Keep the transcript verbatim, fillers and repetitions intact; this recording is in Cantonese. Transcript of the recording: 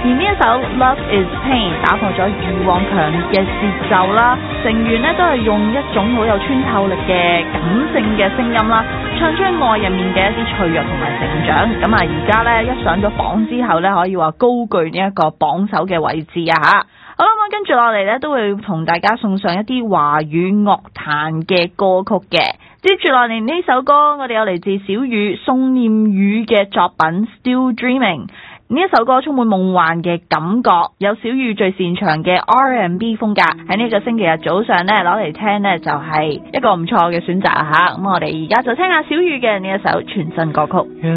而呢一首 Love Is Pain 打破咗以往強烈嘅節奏啦，成員呢都係用一種好有穿透力嘅感性嘅聲音啦，唱出愛入面嘅一啲脆弱同埋成長。咁啊，而家呢，一上咗榜之後呢，可以話高居呢一個榜首嘅位置啊吓。好啦，咁跟住落嚟呢，都會同大家送上一啲華語樂壇嘅歌曲嘅。接住落嚟呢首歌，我哋有嚟自小雨宋念宇嘅作品 Still Dreaming。呢一首歌充滿夢幻嘅感覺，有小雨最擅長嘅 R and B 風格，喺呢個星期日早上呢，攞嚟聽呢就係一個唔錯嘅選擇啊吓。咁我哋而家就聽下小雨嘅呢一首全新歌曲。 原